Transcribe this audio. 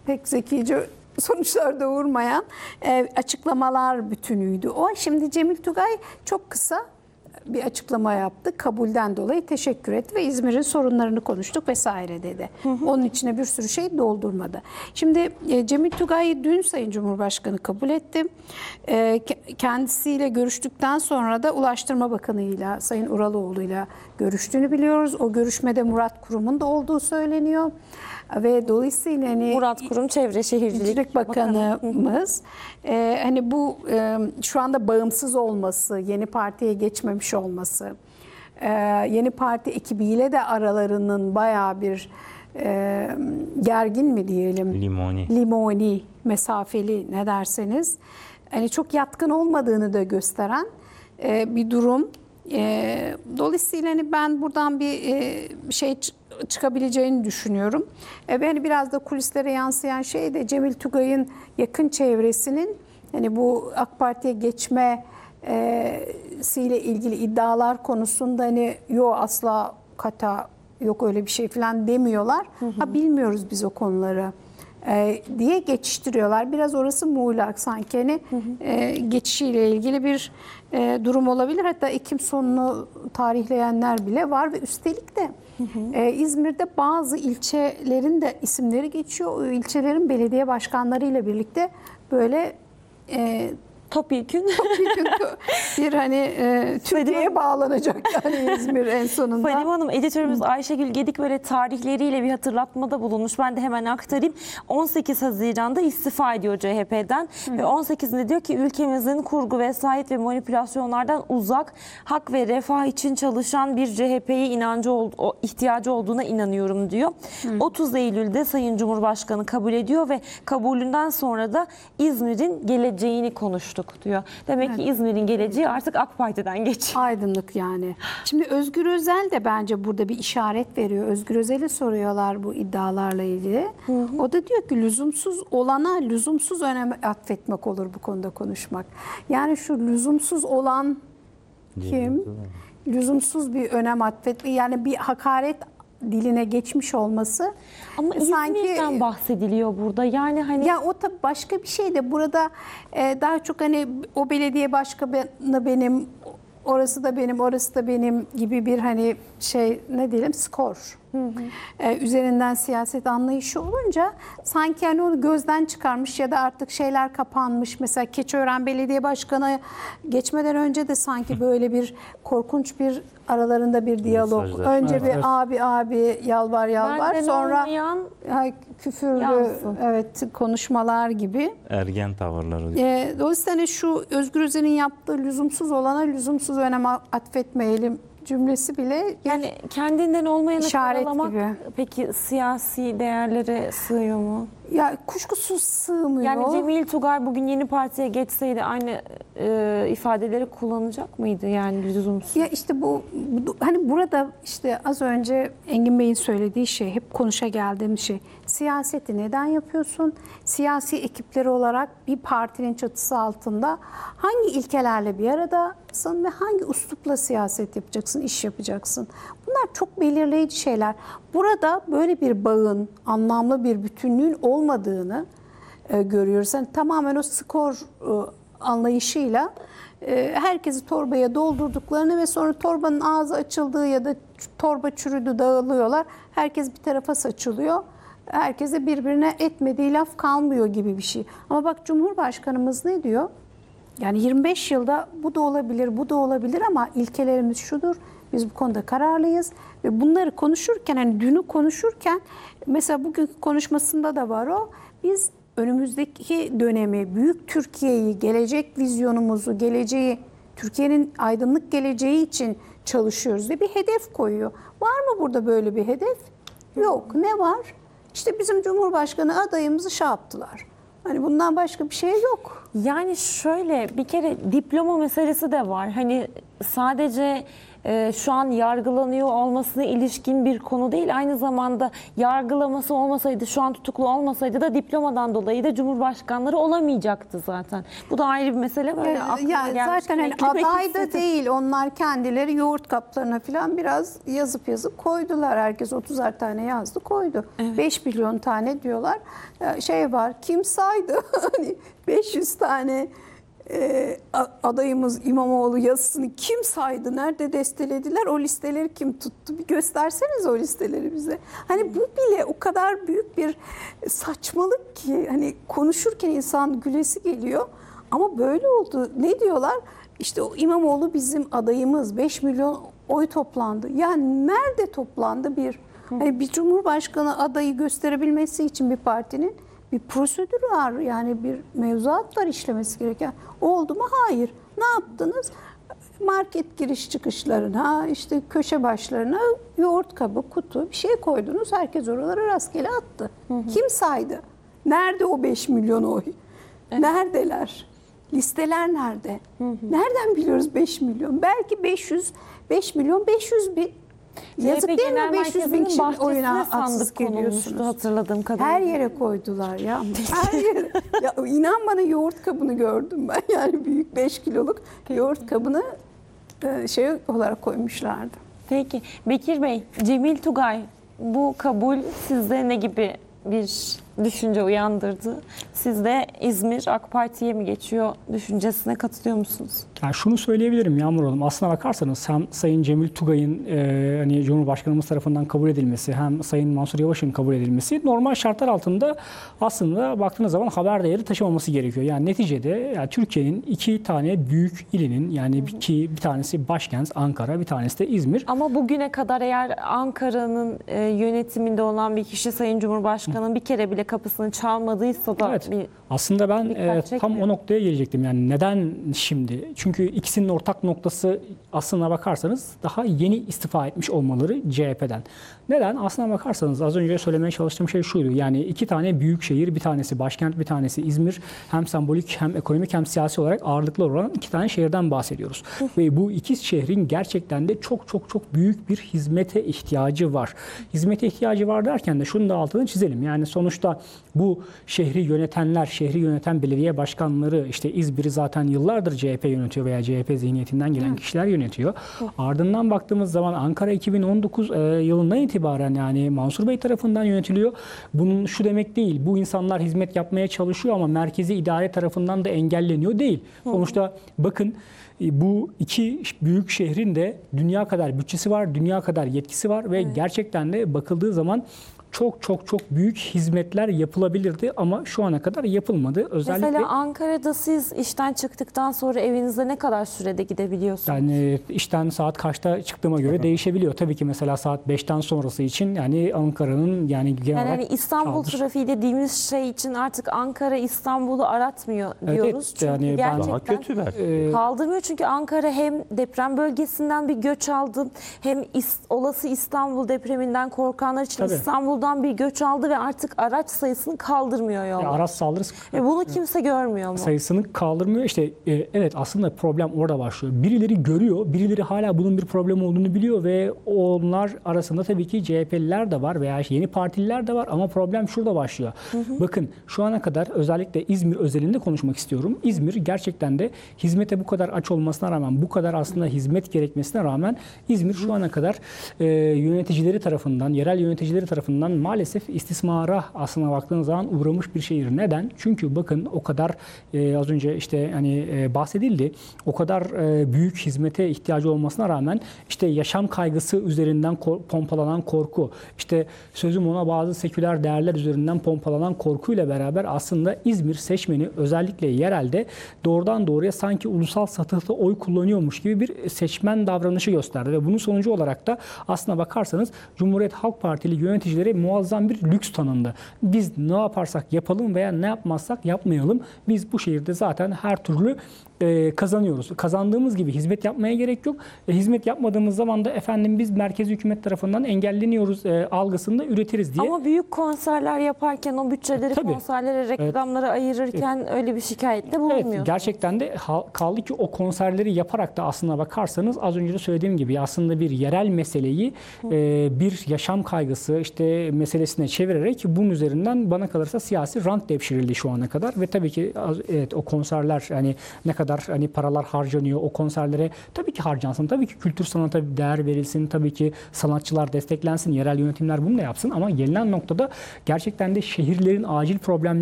pek zekice sonuçlar doğurmayan açıklamalar bütünüydü o. Şimdi Cemil Tugay çok kısa bir açıklama yaptı. Kabulden dolayı teşekkür etti ve İzmir'in sorunlarını konuştuk vesaire dedi. Onun içine bir sürü şey doldurmadı. Şimdi Cemil Tugay'ı dün Sayın Cumhurbaşkanı kabul etti. Kendisiyle görüştükten sonra da Ulaştırma Bakanı'yla, Sayın Uraloğlu'yla görüştüğünü biliyoruz. O görüşmede Murat Kurum'un da olduğu söyleniyor. Ve dolayısıyla hani Murat Kurum Çevre Şehircilik Bakanımız hani bu şu anda bağımsız olması, yeni partiye geçmemiş olması, yeni parti ekibiyle de aralarının bayağı bir gergin mi diyelim? Limoni, mesafeli ne derseniz. Hani çok yatkın olmadığını da gösteren bir durum. Dolayısıyla hani ben buradan bir şey çıkabileceğini düşünüyorum. Ve hani biraz da kulislere yansıyan şey de Cemil Tugay'ın yakın çevresinin hani bu AK Parti'ye geçmesiyle ilgili iddialar konusunda hani yok asla kata yok öyle bir şey falan demiyorlar. Ha, bilmiyoruz biz o konuları diye geçiştiriyorlar. Biraz orası muğlak sanki hani geçişiyle ilgili bir durum olabilir. Hatta Ekim sonunu tarihleyenler bile var ve üstelik de İzmir'de bazı ilçelerin de isimleri geçiyor. O ilçelerin belediye başkanlarıyla birlikte böyle topyekün bir hani Türkiye'ye bağlanacak yani İzmir en sonunda. Fadime Hanım, editörümüz Ayşegül Gedik böyle tarihleriyle bir hatırlatmada bulunmuş. Ben de hemen aktarayım. 18 Haziran'da istifa ediyor CHP'den ve 18'inde diyor ki ülkemizin kurgu, vesayet ve manipülasyonlardan uzak, hak ve refah için çalışan bir CHP'ye ihtiyacı olduğuna inanıyorum diyor. 30 Eylül'de Sayın Cumhurbaşkanı kabul ediyor ve kabulünden sonra da İzmir'in geleceğini konuştuk diyor. Demek ki İzmir'in geleceği artık AK Parti'den geçiyor. Aydınlık yani. Şimdi Özgür Özel de bence burada bir işaret veriyor. Özgür Özel'i soruyorlar bu iddialarla ilgili. O da diyor ki lüzumsuz olana lüzumsuz önem atfetmek olur bu konuda konuşmak. Yani şu lüzumsuz olan kim? Lüzumsuz bir önem atfetmek, yani bir hakaret diline geçmiş olması. Ama İzmir'den bahsediliyor burada. Yani hani ya o tabii başka bir şey de burada daha çok hani o belediye başkanı benim, orası da benim, orası da benim gibi bir hani şey ne diyelim skor. Üzerinden siyaset anlayışı olunca sanki hani onu gözden çıkarmış ya da artık şeyler kapanmış. Mesela Keçiören Belediye Başkanı geçmeden önce de sanki böyle bir korkunç bir aralarında bir diyalog. Önce bir abi yalvar sonra küfürlü konuşmalar gibi. Ergen tavırları. Dolayısıyla hani şu Özgür Özel'in yaptığı lüzumsuz olana lüzumsuz önem atfetmeyelim cümlesi bile yani kendinden olmayanı karalamak gibi. Peki siyasi değerlere sığıyor mu? Ya kuşkusuz sığmıyor. Yani Cemil Tugay bugün yeni partiye geçseydi aynı ifadeleri kullanacak mıydı yani lüzumsuz? Ya işte bu hani burada işte az önce Engin Bey'in söylediği şey, hep konuşa geldiğim şey. Siyaseti neden yapıyorsun? Siyasi ekipleri olarak bir partinin çatısı altında hangi ilkelerle bir aradasın ve hangi üslupla siyaset yapacaksın, iş yapacaksın? Bunlar çok belirleyici şeyler. Burada böyle bir bağın, anlamlı bir bütünlüğün olmadığını görüyoruz. Yani tamamen o skor anlayışıyla herkesi torbaya doldurduklarını ve sonra torbanın ağzı açıldığı ya da torba çürüdü, dağılıyorlar. Herkes bir tarafa saçılıyor. Herkese birbirine etmediği laf kalmıyor gibi bir şey. Ama bak Cumhurbaşkanımız ne diyor? Yani 25 yılda bu da olabilir, bu da olabilir ama ilkelerimiz şudur. Biz bu konuda kararlıyız ve bunları konuşurken, hani dünü konuşurken mesela bugünkü konuşmasında da var o. Biz önümüzdeki dönemi, büyük Türkiye'yi, gelecek vizyonumuzu, geleceği, Türkiye'nin aydınlık geleceği için çalışıyoruz diye bir hedef koyuyor. Var mı burada böyle bir hedef? Yok. Ne var? İşte bizim Cumhurbaşkanı adayımızı şey yaptılar. Hani bundan başka bir şey yok. Yani şöyle bir kere diploma meselesi de var. Hani sadece şu an yargılanıyor olmasına ilişkin bir konu değil. Aynı zamanda yargılaması olmasaydı, şu an tutuklu olmasaydı da diplomadan dolayı da Cumhurbaşkanları olamayacaktı zaten. Bu da ayrı bir mesele. Böyle aklıma Yani gelmişken zaten hani eklemek aday da istedim. değil, onlar kendileri yoğurt kaplarına falan biraz yazıp koydular. Herkes 30'ar tane yazdı koydu. 5 milyon tane diyorlar. Şey var, kim saydı? Hani 500 tane adayımız İmamoğlu yazısını kim saydı? Nerede destelediler? O listeleri kim tuttu? Bir gösterseniz o listeleri bize. Hani bu bile o kadar büyük bir saçmalık ki hani konuşurken insan gülesi geliyor. Ama böyle oldu. Ne diyorlar? İşte o İmamoğlu bizim adayımız. 5 milyon oy toplandı. Ya nerede toplandı bir? Hani bir cumhurbaşkanı adayı gösterebilmesi için bir partinin bir prosedürü var. Yani bir mevzuat var işlemesi gereken. Oldu mu? Hayır. Ne yaptınız? Market giriş çıkışlarına, işte köşe başlarına yoğurt kabı, kutu bir şey koydunuz. Herkes oraları rastgele attı. Kim saydı? Nerede o 5 milyon oy? Neredeler? Listeler nerede? Nereden biliyoruz 5 milyon? Belki 5 milyon 500 bin. Yazık CHP değil Genel mi 500 bin Merkezi'nin kişi oyuna bahçesine haksız sandık konulmuştu geliyorsunuz? hatırladığım kadarıyla. Her yere koydular ya. Her yere. Ya inan bana yoğurt kabını gördüm ben. Yani büyük 5 kiloluk yoğurt kabını şey olarak koymuşlardı. Peki Bekir Bey, Cemil Tugay bu kabul sizde ne gibi bir düşünce uyandırdı? Siz de İzmir AK Parti'ye mi geçiyor düşüncesine katılıyor musunuz? Yani şunu söyleyebilirim Yağmur Hanım. Aslına bakarsanız hem Sayın Cemil Tugay'ın hani Cumhurbaşkanımız tarafından kabul edilmesi hem Sayın Mansur Yavaş'ın kabul edilmesi normal şartlar altında aslında baktığınız zaman haber değeri taşımaması gerekiyor. Yani neticede yani Türkiye'nin 2 tane büyük ilinin yani bir tanesi başkent Ankara, bir tanesi de İzmir. Ama bugüne kadar eğer Ankara'nın yönetiminde olan bir kişi Sayın Cumhurbaşkanı'nın bir kere bile kapısını çalmadıysa da Evet. bir Aslında ben dikkat tam çekmiyor. o noktaya gelecektim. Yani neden şimdi? Çünkü ikisinin ortak noktası aslına bakarsanız daha yeni istifa etmiş olmaları CHP'den. Neden? Aslına bakarsanız az önce söylemeye çalıştığım şey şuydu. Yani 2 tane büyük şehir, bir tanesi başkent, bir tanesi İzmir. Hem sembolik hem ekonomik hem siyasi olarak ağırlıklı olan 2 tane şehirden bahsediyoruz. Ve bu iki şehrin gerçekten de çok büyük bir hizmete ihtiyacı var. Hizmete ihtiyacı var derken de şunu da altını çizelim. Yani sonuçta bu şehri yönetenler, şehri yöneten belediye başkanları, işte İzmir'i zaten yıllardır CHP yönetiyor veya CHP zihniyetinden gelen kişiler yönetiyor. Ardından baktığımız zaman Ankara 2019 yılından itibaren yani Mansur Bey tarafından yönetiliyor. Bunun şu demek değil, bu insanlar hizmet yapmaya çalışıyor ama merkezi idare tarafından da engelleniyor değil. Sonuçta bakın bu iki büyük şehrin de dünya kadar bütçesi var, dünya kadar yetkisi var ve gerçekten de bakıldığı zaman çok büyük hizmetler yapılabilirdi ama şu ana kadar yapılmadı. Özellikle mesela Ankara'da siz işten çıktıktan sonra evinize ne kadar sürede gidebiliyorsunuz? yani işten saat kaçta çıktığıma göre değişebiliyor. Tabii ki mesela saat 5'ten sonrası için yani Ankara'nın yani genel Yani olarak hani İstanbul kaldır. trafiği dediğimiz şey için artık Ankara İstanbul'u aratmıyor diyoruz. Evet, Çünkü yani ben- gerçekten Daha kötü belki. kaldırmıyor. Çünkü Ankara hem deprem bölgesinden bir göç aldı hem olası İstanbul depreminden korkanlar için Tabii. İstanbul'dan bir göç aldı ve artık araç sayısını kaldırmıyor yolda. Araç saldırısı Ve bunu kimse görmüyor mu? sayısını kaldırmıyor. İşte evet aslında problem orada başlıyor. Birileri görüyor, birileri hala bunun bir problem olduğunu biliyor ve onlar arasında tabii ki CHP'liler de var veya yeni partililer de var ama problem şurada başlıyor. Bakın şu ana kadar özellikle İzmir özelinde konuşmak istiyorum. İzmir gerçekten de hizmete bu kadar aç olmasına rağmen, bu kadar aslında hizmet gerekmesine rağmen İzmir şu ana kadar yöneticileri tarafından, yerel yöneticileri tarafından maalesef istismara aslına baktığınız zaman uğramış bir şehir. Neden? Çünkü bakın o kadar az önce işte hani bahsedildi. O kadar büyük hizmete ihtiyacı olmasına rağmen işte yaşam kaygısı üzerinden pompalanan korku, işte sözüm ona bazı seküler değerler üzerinden pompalanan korkuyla beraber aslında İzmir seçmeni özellikle yerelde doğrudan doğruya sanki ulusal satıhta oy kullanıyormuş gibi bir seçmen davranışı gösterdi ve bunun sonucu olarak da aslına bakarsanız Cumhuriyet Halk Partili yöneticileri muazzam bir lüks tanındı. Biz ne yaparsak yapalım veya ne yapmazsak yapmayalım. Biz bu şehirde zaten her türlü kazanıyoruz. Kazandığımız gibi hizmet yapmaya gerek yok. Hizmet yapmadığımız zaman da efendim biz merkezi hükümet tarafından engelleniyoruz algısında üretiriz diye. Ama büyük konserler yaparken o bütçeleri Tabii. konserlere, reklamlara ayırırken öyle bir şikayette bulunmuyor. Evet, gerçekten de kaldı ki o konserleri yaparak da aslına bakarsanız az önce de söylediğim gibi aslında bir yerel meseleyi bir yaşam kaygısı işte meselesine çevirerek bunun üzerinden bana kalırsa siyasi rant devşirildi şu ana kadar ve tabii ki evet o konserler hani ne kadar hani paralar harcanıyor o konserlere tabii ki harcansın. Tabii ki kültür sanata değer verilsin. Tabii ki sanatçılar desteklensin. Yerel yönetimler bunu da yapsın ama gelinen noktada gerçekten de şehirlerin acil problemleri